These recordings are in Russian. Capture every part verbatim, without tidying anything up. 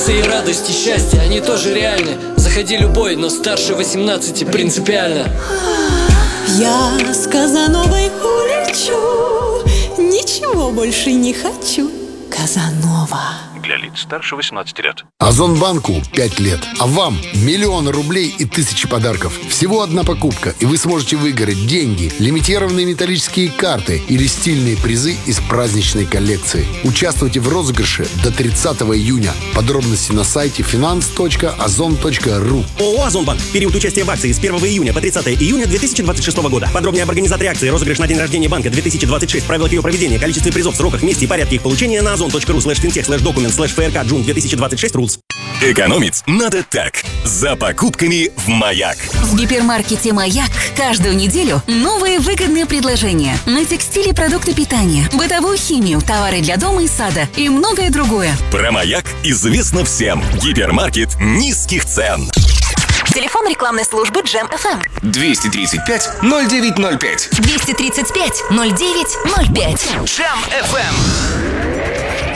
Эмоции, радость и счастье, они тоже реальны. Заходи любой, но старше восемнадцати принципиально. Я с Казановой улечу, ничего больше не хочу. Казанова. Для лиц старше восемнадцати лет. Озонбанку пять лет, а вам миллионы рублей и тысячи подарков. Всего одна покупка, и вы сможете выиграть деньги, лимитированные металлические карты или стильные призы из праздничной коллекции. Участвуйте в розыгрыше до тридцатого июня. Подробности на сайте финанс точка озон точка ру. ООО «Озонбанк». Период участия в акции с первого июня по тридцатого июня две тысячи двадцать шестого года. Подробнее об организаторе акции, розыгрыш на день рождения банка две тысячи двадцать шесть, правилах ее проведения, количестве призов, сроках, месте и порядке их получения на озон точка ру слэш финтех слэш документ слэш ФРК Джун две тысячи двадцать шесть рулс. Экономить надо так. За покупками в «Маяк». В гипермаркете «Маяк» каждую неделю новые выгодные предложения на текстили, продукты питания, бытовую химию, товары для дома и сада и многое другое. Про «Маяк» известно всем. Гипермаркет низких цен. Телефон рекламной службы Джем эф эм. двести тридцать пять ноль девять ноль пять. двести тридцать пять ноль девять ноль пять. Джем эф эм.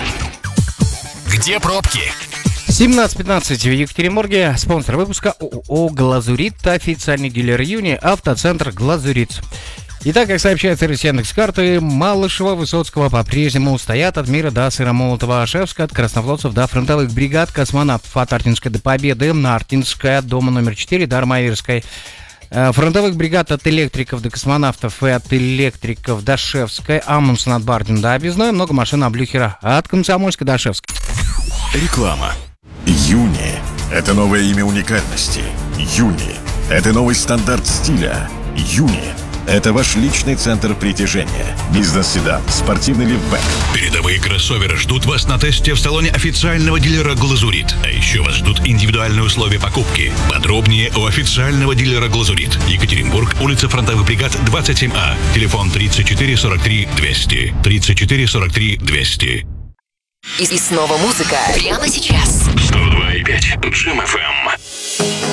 Где пробки? семнадцать пятнадцать в Екатеринбурге. Спонсор выпуска ООО «Глазурит», официальный дилер «Юни», автоцентр «Глазурит». Итак, как сообщает сервис Яндекс.Карты, Малышева, Высоцкого по-прежнему стоят от Мира до Сыромолотова, Ашевска, от Краснофлотцев до фронтовых бригад, Космонавтов от Артинской до Победы, Нартинская, дома номер четыре до Армавирской. Фронтовых бригад от электриков до космонавтов и от электриков до Шевской, Амундсен от Бардина до Объездной, много машин от Блюхера от Комсомольска до Шевской. Реклама. Юни – это новое имя уникальности. Юни – это новый стандарт стиля. Юни – это ваш личный центр притяжения. Бизнес-седан, спортивный лифтбэк. Передовые кроссоверы ждут вас на тесте в салоне официального дилера «Глазурит». А еще вас ждут индивидуальные условия покупки. Подробнее у официального дилера «Глазурит». Екатеринбург, улица Фронтовых бригад, двадцать семь А. Телефон тридцать четыре сорок три двести. тридцать четыре сорок три двести. И, и снова музыка прямо сейчас. сто два и пять Джем эф эм.